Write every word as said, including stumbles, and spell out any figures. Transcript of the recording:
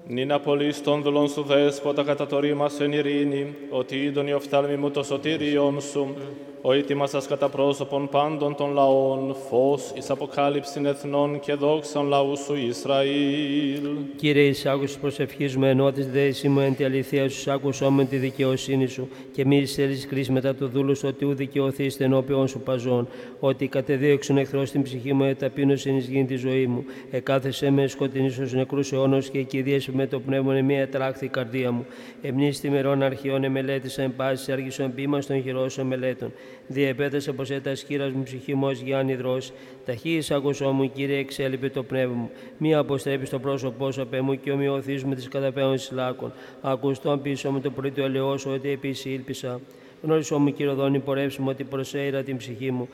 Νίνα πολλής των δούλων σου δέσποτα κατά το ρήμα σου εν ειρήνη, ότι είδον η οφθάλμη μου το σωτήριον σου, ο ήτοιμασας κατά πρόσωπον πάντων των λαών, φως εις αποκάλυψην εθνών και δόξαν λαού σου Ισραήλ. Κύριε, εισάκουσες προσευχής μου, ενώτης δέση μου εν τη αληθεία σου, άκουσόμεν τη δικαιοσύνη σου, και μη εισέλεις κρίση μετά του δούλου σου, ότι ου δικαιωθείς ενώπιον σου παζών, ότι κατεδίωξον εχθρός την ψυχή μου, εταπείνωσεν εις γην τη ζωή μου, εκάθεσέ με σκοτεινής ως νεκρούς αιώνος και εκηδίεσαι με το πνεύμα μία ετράχθη καρδία μου. Εμνήστη μερών αρχαιών εμελέτησα εν πάση, αργήσεων ποίημας των χειρώσεων μελέτων. Διεπέτασε πως έτα σκύρας μου ψυχή μου ως γιάννη δρός. Ταχύης ακούσό μου, Κύριε, εξέλιπε το πνεύμα μου. Μη αποστρέψεις το πρόσωπό σου απ' μου και ομοιωθείς με τις καταπέων συλλάκων. Ακουστόν πίσω με το πρωί του ελαιός, ότι επίσης ήλπισα. Γνώρισό μου, Κύριε, δόνη πορεύσιμο ότι προσέειρα την ψυχή μου.